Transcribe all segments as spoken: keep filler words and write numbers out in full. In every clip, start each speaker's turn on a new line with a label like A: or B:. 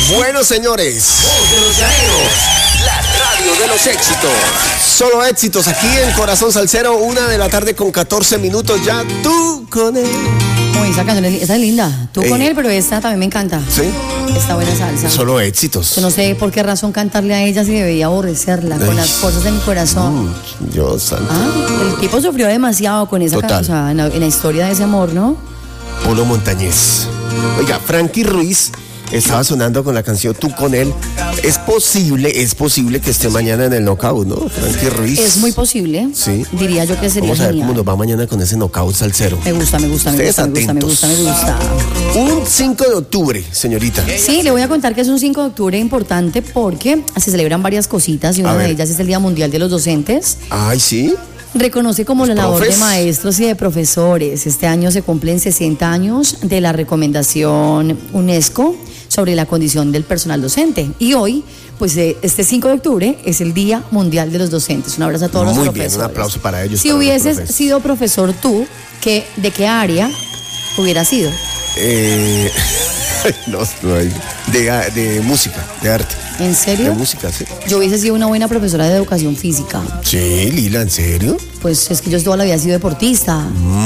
A: Bueno, señores.
B: Voz de los Llaneros, la radio de los éxitos.
A: Solo éxitos aquí en Corazón Salsero, una de la tarde con catorce minutos ya. Tú con él.
C: Uy, esa canción es, esa es linda. Tú
A: Eh.
C: con él, pero esta también me encanta.
A: Sí.
C: Esta buena salsa.
A: Solo éxitos.
C: Yo no sé por qué razón cantarle a ella si debería aborrecerla con
A: Ay.
C: las cosas de mi corazón.
A: Mm, Dios santo.
C: Ah, el tipo sufrió demasiado con esa
A: Total.
C: canción, o sea, en la, en la historia de ese amor, ¿no?
A: Polo Montañés. Oiga, Frankie Ruiz estaba sonando con la canción Tú con él. Es posible, es posible que esté mañana en el knockout, ¿no? Frankie Ruiz.
C: Es muy posible.
A: Sí.
C: Diría yo que sería
A: Vamos a ver
C: genial.
A: cómo nos va mañana con ese knockout salsero.
C: Me gusta, me gusta, me
A: Ustedes
C: gusta, me gusta, me
A: atentos.
C: gusta, me gusta.
A: Un cinco de octubre, señorita.
C: Sí, le voy a contar que es un cinco de octubre importante porque se celebran varias cositas y
A: A
C: una de
A: ver.
C: ellas es el Día Mundial de los Docentes.
A: Ay, sí.
C: Reconoce como
A: Los
C: la labor
A: profes.
C: de maestros y de profesores. Este año se cumplen sesenta años de la recomendación UNESCO sobre la condición del personal docente. Y hoy, pues eh, este cinco de octubre es el Día Mundial de los Docentes. Un abrazo a todos
A: Muy
C: los
A: bien,
C: profesores.
A: un aplauso para ellos,
C: Si
A: para los
C: hubieses
A: profes.
C: sido profesor tú, ¿qué, ¿de qué área hubieras sido?
A: Eh, no, no hay. De, de música, de arte.
C: ¿En
A: De
C: serio?
A: música, sí.
C: Yo hubiese sido una buena profesora de educación física.
A: Sí, Lila, ¿en serio?
C: Pues es que yo toda la vida he sido deportista.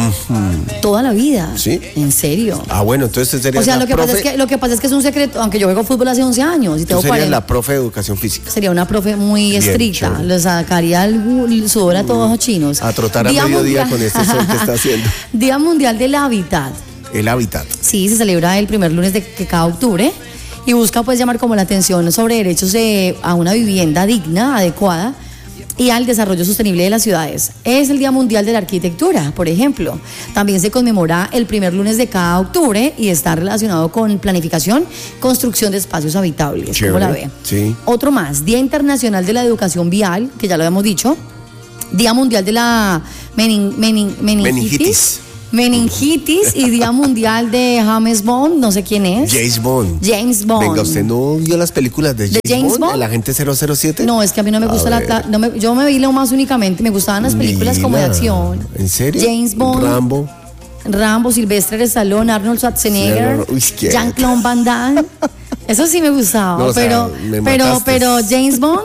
C: Toda la vida.
A: ¿Sí?
C: ¿En serio?
A: Ah, bueno, entonces usted sería
C: O sea,
A: la
C: lo que,
A: profe,
C: pasa es que, lo que pasa es que es un secreto, aunque yo juego fútbol hace once años y
A: tú
C: tengo
A: serías
C: cuarenta,
A: la profe de educación física.
C: sería una profe muy
A: Bien,
C: estricta,
A: chévere.
C: le sacaría el, el sudor a todos los chinos.
A: A trotar a
C: Día
A: mediodía
C: mundial-
A: con este sol que está haciendo.
C: Día Mundial del Hábitat.
A: El hábitat.
C: Sí, se celebra el primer lunes de que cada octubre y busca pues llamar como la atención sobre derechos de, a una vivienda digna, adecuada y al desarrollo sostenible de las ciudades. Es el Día Mundial de la Arquitectura, por ejemplo. También se conmemora el primer lunes de cada octubre y está relacionado con planificación, construcción de espacios habitables. ¿Cómo la ve?
A: Sí.
C: Otro más, Día Internacional de la Educación Vial, que ya lo habíamos dicho. Día Mundial de la menin- menin- meningitis.
A: Meningitis.
C: Meningitis y Día Mundial de James Bond, no sé quién es.
A: James Bond.
C: James Bond.
A: Venga, ¿usted no vio las películas de James,
C: ¿De James Bond?
A: ¿El agente cero cero siete?
C: No, es que a mí no me gusta
A: A
C: la...
A: ver.
C: la- no me- yo me vi lo más únicamente, me gustaban las películas como de
A: Lila,
C: acción.
A: ¿En serio?
C: James Bond.
A: Rambo.
C: Rambo, Sylvester Stallone, Arnold Schwarzenegger,
A: Sí, uy, qué-
C: Jean-Claude Van Damme. Eso sí me gustaba,
A: No, o sea,
C: pero,
A: me
C: pero,
A: mataste.
C: pero James Bond,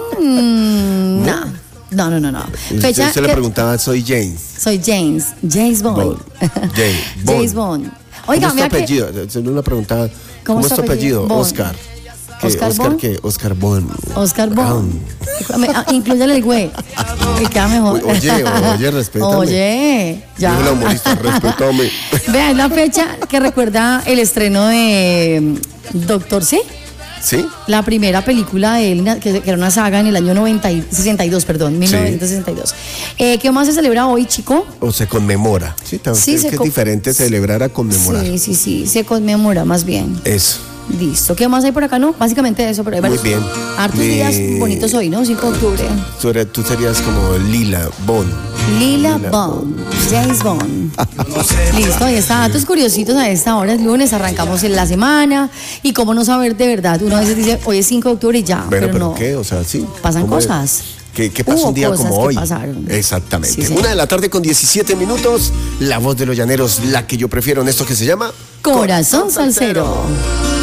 C: mm, no. No, no, no, no.
A: Usted, usted le
C: que-
A: preguntaba, soy James.
C: Soy James, James Bond.
A: Bond. James Bond.
C: James Bond. Oiga,
A: ¿Cómo es
C: mira
A: tu
C: que...
A: apellido? Usted no le preguntaba, ¿cómo,
C: ¿Cómo
A: es tu
C: es tu
A: apellido?
C: apellido? Bond.
A: Oscar. ¿Qué?
C: ¿Oscar
A: ¿Oscar
C: Bond?
A: qué? Oscar Bond.
C: Oscar Bond. Me- ah, Inclúyale el güey. Me queda mejor.
A: Uy, oye, oye, respétame.
C: Oye, ya.
A: Dijo la humorista, respétame.
C: Vea, es la fecha que recuerda el estreno de mm, Doctor C.
A: ¿Sí?
C: La primera película de él, que, que era una saga en el año noventa y- sesenta y dos, perdón, mil novecientos sesenta y dos. Eh, ¿Qué más se celebra hoy, chico?
A: ¿O se conmemora? Sí, también
C: Sí,
A: es
C: se
A: que es
C: co-
A: diferente celebrar a conmemorar.
C: Sí, sí, sí, se conmemora más bien.
A: Eso.
C: Listo. ¿Qué más hay por acá? No, básicamente eso, pero hay
A: Muy
C: varios
A: bien.
C: hartos
A: Mi-
C: días bonitos hoy, ¿no? cinco de octubre.
A: Tú, eres- tú serías como Lila Bond.
C: Lila
A: Lila
C: Bond, James Bond. Listo, ahí está. Datos curiositos a esta hora, es lunes, arrancamos en la semana. Y cómo no saber de verdad. Uno a veces dice, hoy es cinco de octubre y ya.
A: Bueno,
C: pero,
A: pero,
C: no.
A: ¿qué? O sea, sí.
C: Pasan
A: ¿Cómo es?
C: cosas.
A: ¿Qué, qué pasa
C: Hubo
A: un día
C: cosas
A: como
C: que
A: hoy?
C: pasaron.
A: Exactamente.
C: Sí, señor.
A: Una de la tarde con diecisiete minutos. La voz de los llaneros, la que yo prefiero en esto que se llama
C: Corazón Salsero.